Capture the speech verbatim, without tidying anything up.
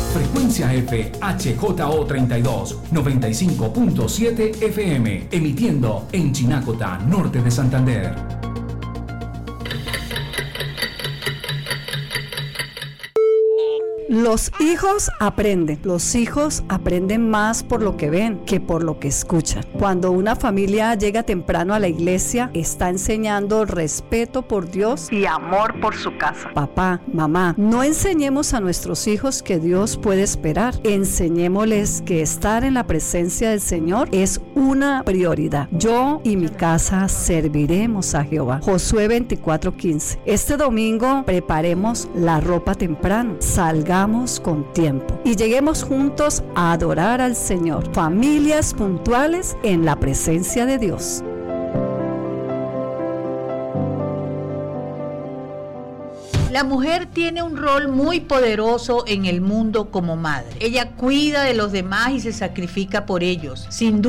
Frecuencia F H J O treinta y dos, noventa y cinco punto siete F M, emitiendo en Chinacota, norte de Santander. Los hijos aprenden. Los hijos aprenden más por lo que ven que por lo que escuchan. Cuando una familia llega temprano a la iglesia, está enseñando respeto por Dios y amor por su casa. Papá, mamá, no enseñemos a nuestros hijos que Dios puede esperar. Enseñémosles que estar en la presencia del Señor es una prioridad. Yo y mi casa serviremos a Jehová. Josué veinticuatro quince. Este domingo preparemos la ropa temprano. Salgamos con tiempo y lleguemos juntos a adorar al Señor. Familias puntuales en la presencia de Dios. La mujer tiene un rol muy poderoso en el mundo como madre. Ella cuida de los demás y se sacrifica por ellos. Sin duda